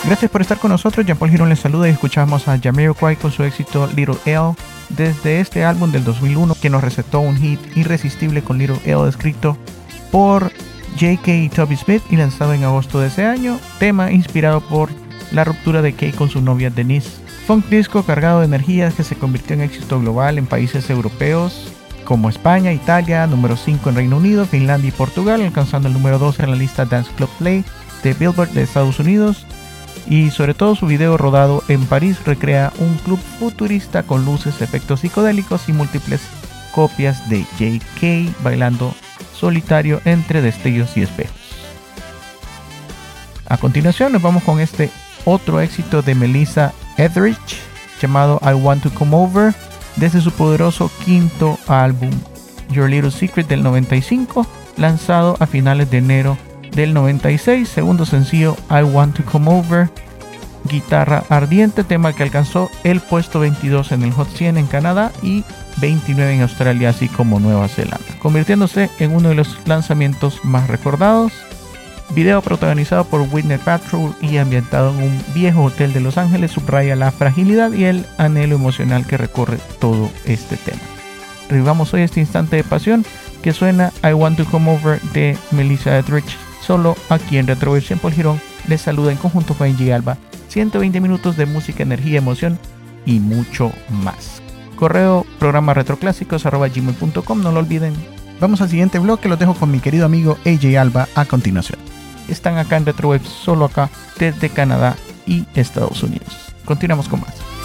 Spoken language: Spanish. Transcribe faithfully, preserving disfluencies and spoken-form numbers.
Gracias por estar con nosotros. Jean-Paul Girón les saluda y escuchamos a Jamiroquai con su éxito Little L desde este álbum del dos mil uno que nos recetó un hit irresistible con Little L escrito por J K y Toby Smith y lanzado en agosto de ese año, tema inspirado por la ruptura de Kay con su novia Denise. Funk disco cargado de energías que se convirtió en éxito global en países europeos como España, Italia, número cinco en Reino Unido, Finlandia y Portugal, alcanzando el número dos en la lista Dance Club Play de Billboard de Estados Unidos. Y sobre todo su video rodado en París recrea un club futurista con luces, efectos psicodélicos y múltiples copias de J K bailando solitario entre destellos y espejos. A continuación nos vamos con este otro éxito de Melissa Etheridge llamado I Want to Come Over desde su poderoso quinto álbum Your Little Secret del noventa y cinco, lanzado a finales de enero del noventa y seis, segundo sencillo I Want to Come Over, guitarra ardiente, tema que alcanzó el puesto veintidós en el Hot cien en Canadá y veintinueve en Australia, así como Nueva Zelanda, convirtiéndose en uno de los lanzamientos más recordados. Video protagonizado por Whitney Paltrow y ambientado en un viejo hotel de Los Ángeles subraya la fragilidad y el anhelo emocional que recorre todo este tema. Revivamos hoy este instante de pasión que suena I Want to Come Over de Melissa Etheridge, solo aquí en Retro Wave. Jean-Paul Girón les saluda en conjunto con Angie Alba. ciento veinte minutos de música, energía, emoción y mucho más. Correo programa retroclásicos arroba gmail punto com, no lo olviden. Vamos al siguiente bloque, los dejo con mi querido amigo A J Alba a continuación. Están acá en Retro Wave, solo acá desde Canadá y Estados Unidos. Continuamos con más.